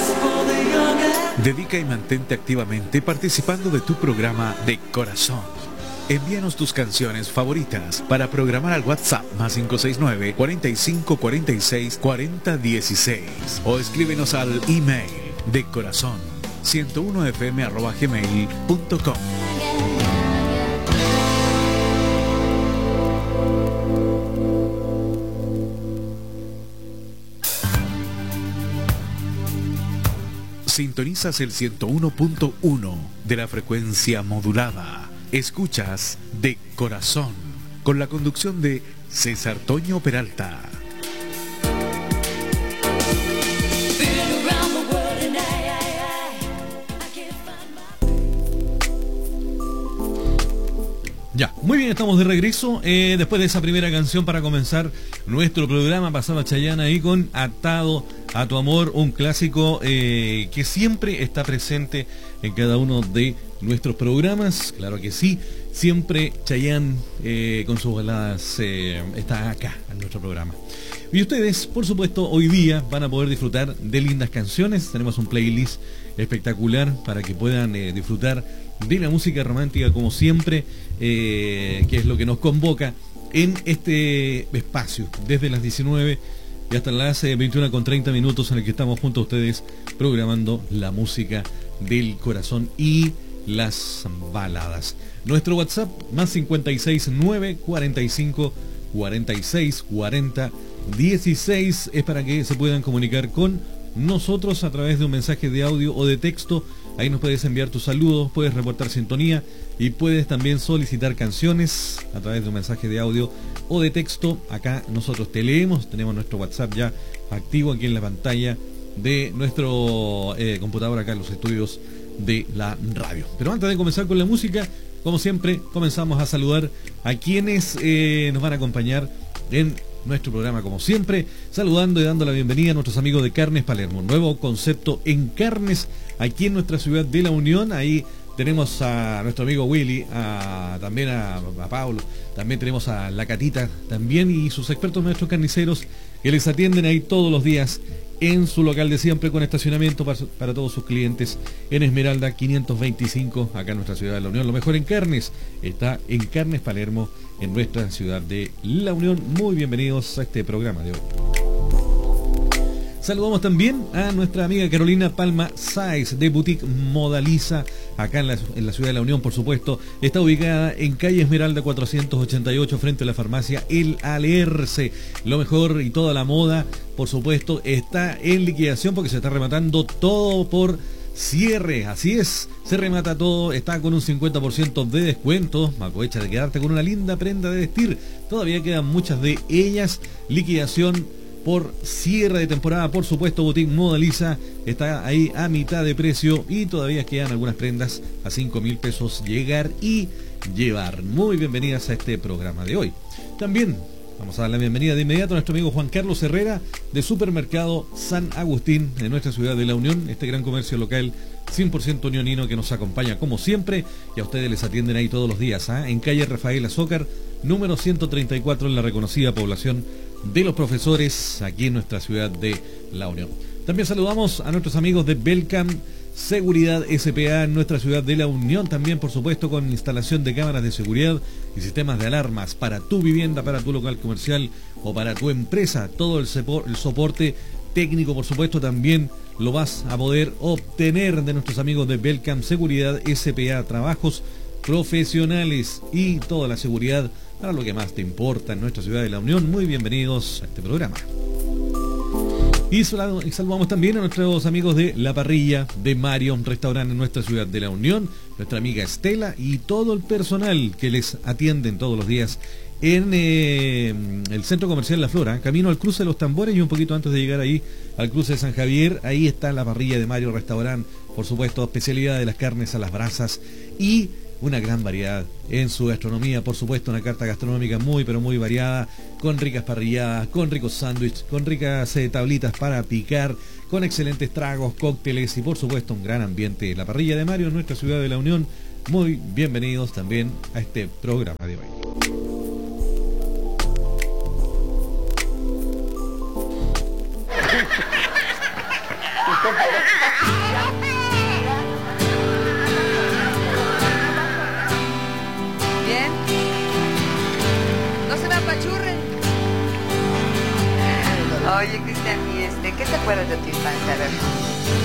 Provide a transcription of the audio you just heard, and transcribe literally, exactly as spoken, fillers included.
Dedica y mantente activamente participando de tu programa de corazón. Envíanos tus canciones favoritas para programar al WhatsApp más cinco seis nueve, cuarenta y cinco, cuarenta y seis, cuarenta dieciséis o escríbenos al email de corazón ciento uno f m arroba gmail punto com. Sintonizas el ciento uno punto uno de la frecuencia modulada. Escuchas De Corazón, con la conducción de César Toño Peralta. Ya, muy bien, estamos de regreso. Eh, después de esa primera canción para comenzar nuestro programa, pasaba Chayanne ahí con Atado a tu amor, un clásico eh, que siempre está presente en cada uno de nuestros programas. Claro que sí, siempre Chayanne eh, con sus baladas eh, está acá en nuestro programa. Y ustedes, por supuesto, hoy día van a poder disfrutar de lindas canciones. Tenemos un playlist espectacular para que puedan eh, disfrutar de la música romántica como siempre, eh, que es lo que nos convoca en este espacio desde las diecinueve y hasta las veintiuna con treinta minutos, en el que estamos junto a ustedes programando la música del corazón y las baladas. Nuestro WhatsApp más cincuenta y seis nueve, cuarenta y cinco, cuarenta y seis, cuarenta dieciséis es para que se puedan comunicar con nosotros a través de un mensaje de audio o de texto. Ahí nos puedes enviar tus saludos, puedes reportar sintonía y puedes también solicitar canciones a través de un mensaje de audio o de texto. Acá nosotros te leemos, tenemos nuestro WhatsApp ya activo aquí en la pantalla de nuestro eh, computador acá en los estudios de la radio. Pero antes de comenzar con la música, como siempre, comenzamos a saludar a quienes eh, nos van a acompañar en nuestro programa, como siempre, saludando y dando la bienvenida a nuestros amigos de Carnes Palermo, nuevo concepto en carnes aquí en nuestra ciudad de La Unión. Ahí tenemos a nuestro amigo Willy, a, también a, a Pablo, también tenemos a La Catita también y sus expertos nuestros carniceros que les atienden ahí todos los días en su local de siempre, con estacionamiento para, para todos sus clientes en Esmeralda quinientos veinticinco, acá en nuestra ciudad de La Unión. Lo mejor en carnes está en Carnes Palermo, en nuestra ciudad de La Unión. Muy bienvenidos a este programa de hoy. Saludamos también a nuestra amiga Carolina Palma Sáez de Boutique Modaliza, acá en la, en la ciudad de La Unión, por supuesto. Está ubicada en calle Esmeralda cuatrocientos ochenta y ocho, frente a la farmacia El Alerce. Lo mejor y toda la moda, por supuesto, está en liquidación porque se está rematando todo por cierre. Así es, se remata todo, está con un cincuenta por ciento de descuento. Aprovecha de quedarte con una linda prenda de vestir. Todavía quedan muchas de ellas. Liquidación por cierre de temporada, por supuesto. Boutique Modaliza está ahí a mitad de precio y todavía quedan algunas prendas a cinco mil pesos llegar y llevar. Muy bienvenidas a este programa de hoy. También vamos a dar la bienvenida de inmediato a nuestro amigo Juan Carlos Herrera de Supermercado San Agustín de nuestra ciudad de La Unión, este gran comercio local cien por ciento unionino que nos acompaña como siempre y a ustedes les atienden ahí todos los días, ¿eh? En calle Rafael Azócar, número ciento treinta y cuatro, en la reconocida población de Los Profesores, aquí en nuestra ciudad de La Unión. También saludamos a nuestros amigos de Belcam Seguridad S P A en nuestra ciudad de La Unión, también por supuesto con instalación de cámaras de seguridad y sistemas de alarmas para tu vivienda, para tu local comercial o para tu empresa. Todo el, el soporte técnico, por supuesto, también lo vas a poder obtener de nuestros amigos de Belcam Seguridad S P A. Trabajos profesionales y toda la seguridad para lo que más te importa en nuestra ciudad de La Unión. Muy bienvenidos a este programa. Y saludamos también a nuestros amigos de La Parrilla de Mario, restaurante en nuestra ciudad de La Unión, nuestra amiga Estela y todo el personal que les atienden todos los días en eh, el Centro Comercial La Flora, camino al cruce de los Tambores y un poquito antes de llegar ahí al cruce de San Javier. Ahí está La Parrilla de Mario, restaurante, por supuesto, especialidad de las carnes a las brasas y una gran variedad en su gastronomía, por supuesto, una carta gastronómica muy pero muy variada, con ricas parrilladas, con ricos sándwiches, con ricas eh, tablitas para picar, con excelentes tragos, cócteles y por supuesto un gran ambiente. La Parrilla de Mario en nuestra ciudad de La Unión. Muy bienvenidos también a este programa de hoy. Bien. No se me apachurren. Oye, Cristian, ¿y este, qué te acuerdas de tu infancia? A ver.